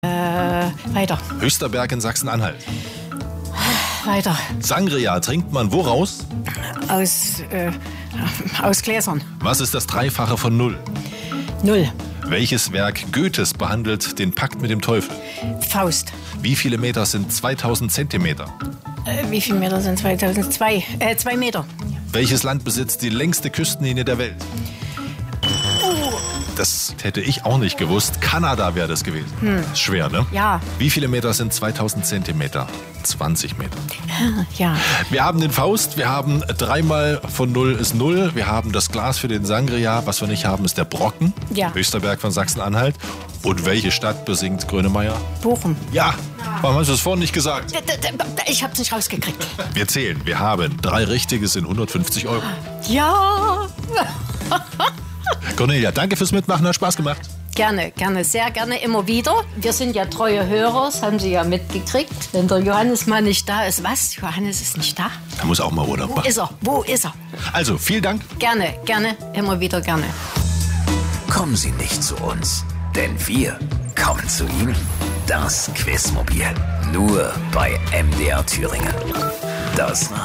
Weiter. Höchster Berg in Sachsen-Anhalt. Weiter. Sangria trinkt man woraus? Aus Gläsern. Was ist das Dreifache von 0? 0. Welches Werk Goethes behandelt den Pakt mit dem Teufel? Faust. Wie viele Meter sind 2000 Zentimeter? Wie viele Meter sind 2002? 2 Meter. Welches Land besitzt die längste Küstenlinie der Welt? Das hätte ich auch nicht gewusst. Kanada wäre das gewesen. Ist schwer, ne? Ja. Wie viele Meter sind 2000 Zentimeter? 20 Meter. Ja. Wir haben den Faust, wir haben 3 mal von 0 ist 0. Wir haben das Glas für den Sangria. Was wir nicht haben, ist der Brocken. Ja. Höchster Berg von Sachsen-Anhalt. Und welche Stadt besingt Grönemeyer? Bochum. Ja. Warum hast du es vorhin nicht gesagt? Ich hab's nicht rausgekriegt. Wir zählen. Wir haben 3 richtige, sind 150 Euro. Ja. Cornelia, danke fürs Mitmachen, hat Spaß gemacht. Gerne, gerne, sehr gerne, immer wieder. Wir sind ja treue Hörer, das haben Sie ja mitgekriegt. Wenn der Johannes mal nicht da ist, was? Johannes ist nicht da? Er muss auch mal Urlaub machen. Wo ist er? Also, vielen Dank. Gerne, gerne, immer wieder gerne. Kommen Sie nicht zu uns, denn wir kommen zu Ihnen. Das Quizmobil. Nur bei MDR Thüringen. Das